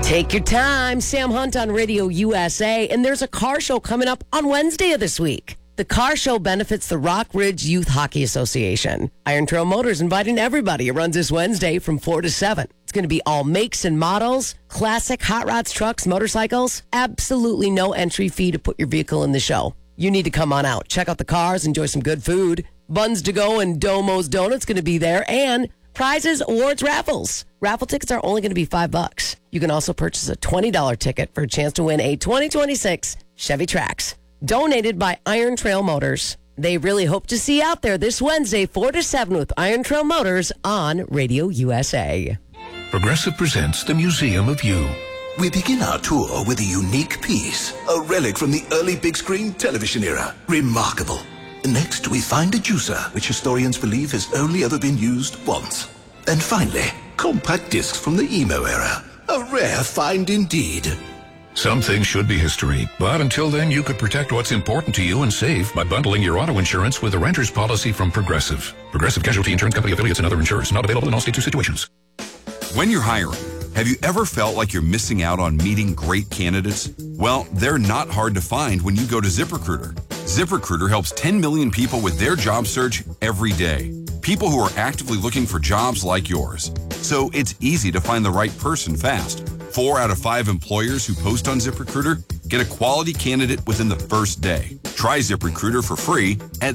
Take your time. Sam Hunt on Radio USA. And there's a car show coming up on Wednesday of this week. The car show benefits the Rock Ridge Youth Hockey Association. Iron Trail Motors inviting everybody. It runs this Wednesday from 4 to 7. It's going to be all makes and models, classic hot rods, trucks, motorcycles. Absolutely no entry fee to put your vehicle in the show. You need to come on out. Check out the cars, enjoy some good food. Buns to go and Domo's Donuts going to be there. And prizes, awards, raffles. Raffle tickets are only going to be $5. You can also purchase a $20 ticket for a chance to win a 2026 Chevy Trax. Donated by Iron Trail Motors. They really hope to see you out there this Wednesday, 4 to 7 with Iron Trail Motors on Radio USA. Progressive presents the Museum of You. We begin our tour with a unique piece, a relic from the early big screen television era. Remarkable. Next, we find a juicer, which historians believe has only ever been used once. And finally, compact discs from the emo era. A rare find indeed. Some things should be history, but until then, you could protect what's important to you and save by bundling your auto insurance with a renter's policy from Progressive. Progressive Casualty Insurance Company affiliates and other insurers. Not available in all states or situations. When you're hiring, have you ever felt like you're missing out on meeting great candidates? Well, they're not hard to find when you go to ZipRecruiter. ZipRecruiter helps 10 million people with their job search every day. People who are actively looking for jobs like yours. So it's easy to find the right person fast. 4 out of 5 employers who post on ZipRecruiter get a quality candidate within the first day. Try ZipRecruiter for free at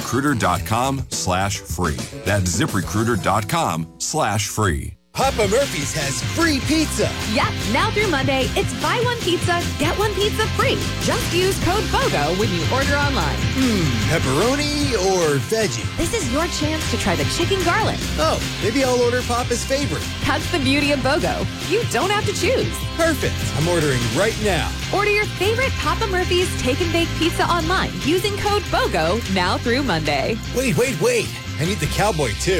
ZipRecruiter.com/free. That's ZipRecruiter.com/free. Papa Murphy's has free pizza. Yep, now through Monday, it's buy one pizza, get one pizza free. Just use code BOGO when you order online. Pepperoni or veggie? This is your chance to try the chicken garlic. Oh, maybe I'll order Papa's favorite. That's the beauty of BOGO. You don't have to choose. Perfect. I'm ordering right now. Order your favorite Papa Murphy's Take and Bake Pizza online using code BOGO now through Monday. Wait. I need the cowboy too.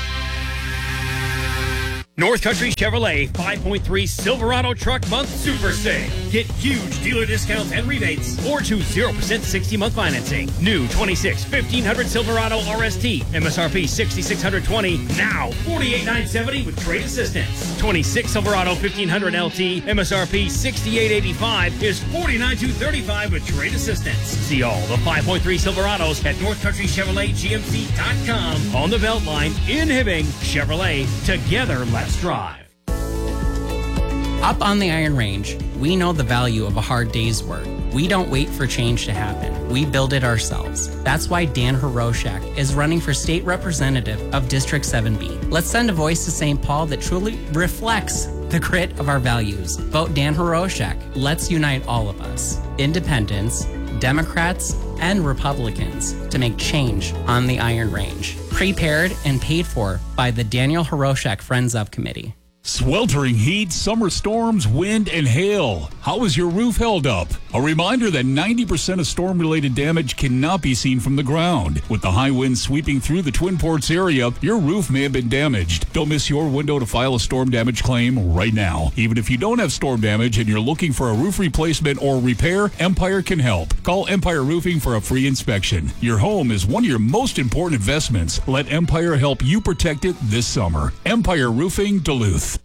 North Country Chevrolet 5.3 Silverado Truck Month Super Sale. Get huge dealer discounts and rebates or choose 0% 60-month financing. New 26 1500 Silverado RST, MSRP $6,620, now $48,970 with trade assistance. 26 Silverado 1500 LT, MSRP $68,885 is $49,235 with trade assistance. See all the 5.3 Silverados at NorthCountryChevroletGMC.com. On the Beltline in Hibbing, Chevrolet, together let's drive. Up on the Iron Range, we know the value of a hard day's work. We don't wait for change to happen. We build it ourselves. That's why Dan Hiroshak is running for state representative of District 7B. Let's send a voice to St. Paul that truly reflects the grit of our values. Vote Dan Hiroshak. Let's unite all of us. Independents, Democrats, and Republicans to make change on the Iron Range. Prepared and paid for by the Daniel Hiroshak Friends of Committee. Sweltering heat, summer storms, wind, and hail. How is your roof held up? A reminder that 90% of storm-related damage cannot be seen from the ground. With the high winds sweeping through the Twin Ports area, your roof may have been damaged. Don't miss your window to file a storm damage claim right now. Even if you don't have storm damage and you're looking for a roof replacement or repair, Empire can help. Call Empire Roofing for a free inspection. Your home is one of your most important investments. Let Empire help you protect it this summer. Empire Roofing, Duluth.